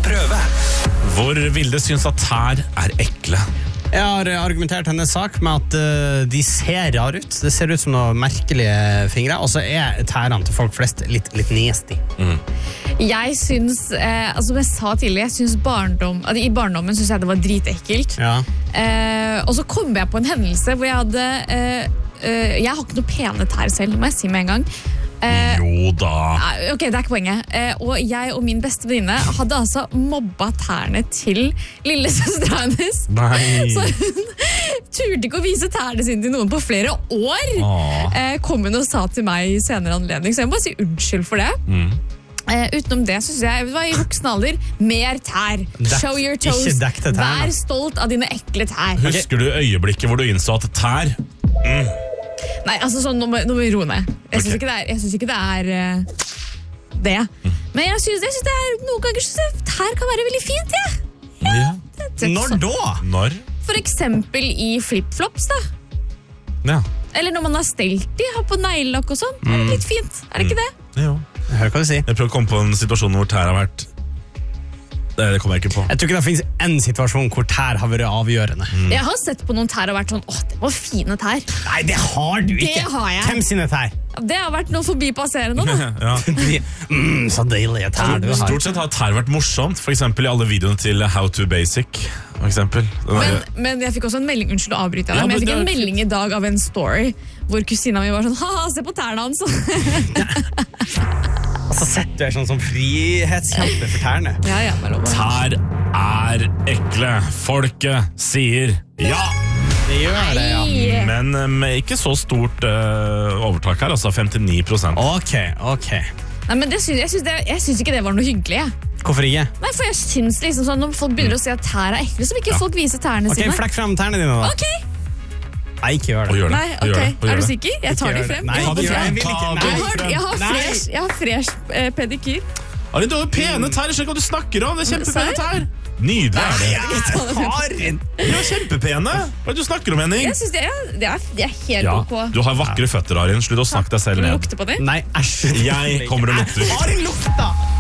prøve. Hvor Vilde syns at tær ekle. Jeg har argumentert hennes sak med at de ser rar ut. Det ser ut som noen merkelige fingre. Og så tærene til folk flest litt nasty. Jeg syns, som jeg sa tidligere, jeg syns i barndommen synes jeg det var dritekkelt. Ja. Og så kom jeg på en hendelse hvor jeg hadde jeg har ikke noe pene tær selv, må jeg si med en gang. Jo da. Ok, det ikke poenget. Og jeg og min beste venninne hadde altså mobba tærne til lillesøstera hennes. Nei. Så hun turte ikke å vise tærne sine til noen på flere år. Kom hun og sa til meg i senere anledning, så jeg må bare si unnskyld for det. Utenom det synes jeg var i voksen alder mer tær. Show your toes. Vær stolt av dine ekle tær. Husker du øyeblikket hvor du innså at tær Nei, altså sånn, nå må vi roe ned. Jeg synes ikke det er det. Men jeg synes det er noen ganger tær kan være veldig fint, ja. Når da? Når? For eksempel i flip-flops da. Ja. Eller når man har stelt de, har på neglelakk og sånn. Det er litt fint, er det ikke det? Jo. Jeg hører hva du sier. Jeg prøver å komme på en situasjon hvor tær har vært Det kommer jeg ikke på. Jeg tror ikke det finnes en situasjon hvor tær har vært avgjørende. Jeg har sett på noen tær og vært sånn, det var fine tær. Nei, det har du ikke. Det har jeg. Hvem sine tær? Det har vært noe forbipasserende da. Ja. Så deilige tær du har. Stort sett har tær vært morsomt. For eksempel i alle videoene til How to Basic. For eksempel. Men jeg fikk også en melding, unnskyld å avbryte deg, Ja, men jeg fikk en det melding i dag av en story hvor kusina mi var sånn, haha, se på tærne hans. Og så setter du sånn som frihetskjempe for tærne. Ja, Tær ekle. Folket sier ja. Det gjør det, ja. Men med ikke så stort overtak her, altså 59%. Ok. Nei, men jeg synes ikke det var noe hyggelig, jeg. Hvorfor ikke? Nei, for jeg synes liksom sånn, når folk begynner å si at tær ekle, så vil ikke folk vise tærne Ok, sine. flekk frem tærne dine da. Ok. Nei, ikke gjør det. Nei, ok. Er du sikker? Jeg tar de frem. Nei, Jeg har de jeg frem. vil ikke. Jeg har fresh pedikyr. Arin, du har jo pene tær, jeg skjønner hva du snakker om. Det er kjempepene tær. Nydelig er det. Karin! De er kjempepene. Hva er det du snakker om, Henning? Jeg synes det er helt Ja, ok. du har vakre føtter, Arin. Slutt å snakke deg selv Kan du ned. lukte på dem? Nei, æsj. Jeg kommer og lukter. Karin lukta!